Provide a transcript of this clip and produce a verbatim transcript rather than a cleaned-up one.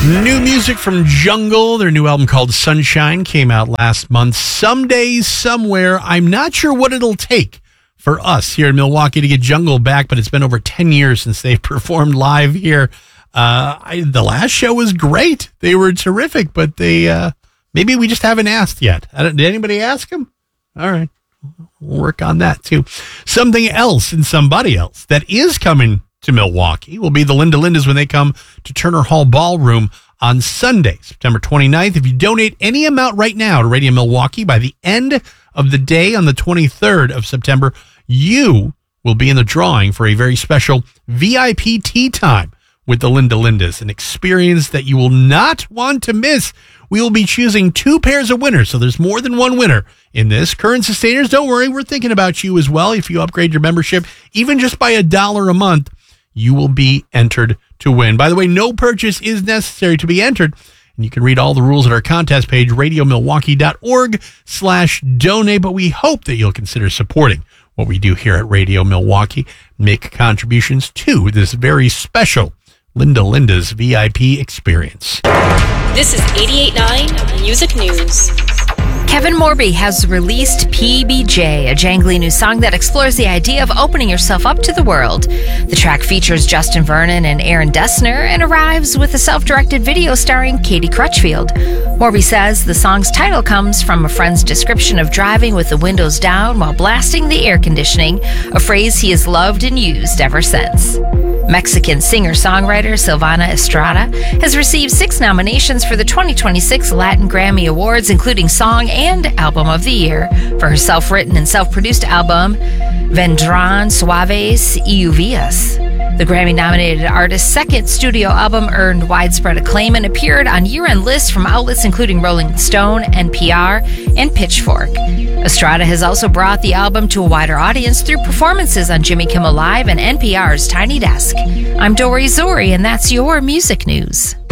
New music from Jungle. Their new album called Sunshine came out last month. Someday, somewhere, I'm not sure what it'll take for us here in Milwaukee to get Jungle back, but it's been over ten years since they've performed live here. Uh, I, the last show was great. They were terrific, but they uh, maybe we just haven't asked yet. I don't, did anybody ask them? All right. We'll work on that, too. Something else and somebody else that is coming to Milwaukee will be the Linda Lindas when they come to Turner Hall Ballroom on Sunday, September twenty-ninth. If you donate any amount right now to Radio Milwaukee, by the end of the day on the twenty-third of September, you will be in the drawing for a very special V I P tea time with the Linda Lindas, an experience that you will not want to miss. We will be choosing two pairs of winners, so there's more than one winner in this. Current sustainers, don't worry, we're thinking about you as well. If you upgrade your membership, even just by a dollar a month, you will be entered to win. By the way, no purchase is necessary to be entered, and you can read all the rules at our contest page, radiomilwaukee.org slash donate, but we hope that you'll consider supporting what we do here at Radio Milwaukee, make contributions to this very special Linda Linda's V I P experience. This is eighty-eight point nine Music News. Kevin Morby has released P B J, a jangly new song that explores the idea of opening yourself up to the world. The track features Justin Vernon and Aaron Dessner and arrives with a self-directed video starring Katie Crutchfield. Morby says the song's title comes from a friend's description of driving with the windows down while blasting the air conditioning, a phrase he has loved and used ever since. Mexican singer-songwriter Silvana Estrada has received six nominations for the twenty twenty-six Latin Grammy Awards, including Song and Album of the Year, for her self-written and self-produced album, Vendrán Suaves y Lluvias. The Grammy-nominated artist's second studio album earned widespread acclaim and appeared on year-end lists from outlets including Rolling Stone, N P R, and Pitchfork. Estrada has also brought the album to a wider audience through performances on Jimmy Kimmel Live and N P R's Tiny Desk. I'm Dory Zori, and that's your music news.